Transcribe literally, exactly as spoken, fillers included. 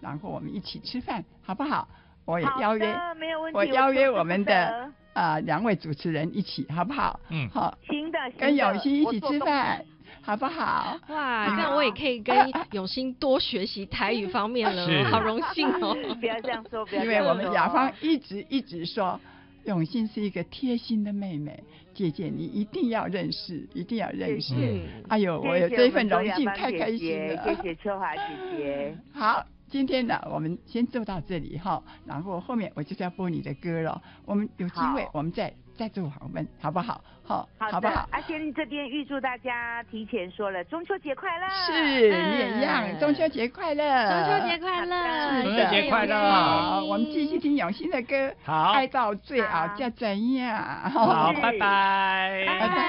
然后我们一起吃饭，好不好？我也邀约， 没有问题， 我邀约我们的呃两位主持人一起，好不好？ 嗯， 好， 行的， 跟永新一起吃饭。好不好？ 哇，这样我也可以跟永新多学习台语方面了，好荣幸哦！ 不要这样说，不要因为我们雅芳一直一直说，永新是一个贴心的妹妹，姐姐你一定要认识，一定要认识。嗯、哎呦，我有这份荣幸，太开心了！ 谢谢秋华姐姐。 好，今天呢，我们先做到这里哈，然后后面我就是要播你的歌了。我们有机会，我们再。再做访问好不好？好，好不好？ 阿仙这边预祝大家提前说了中秋节快乐。 是，你也一样，中秋节快乐， 中秋节快乐， 中秋节快乐。 好，我们继续听永新的歌。 好， 爱到最后才知影。 好，拜拜， 拜拜。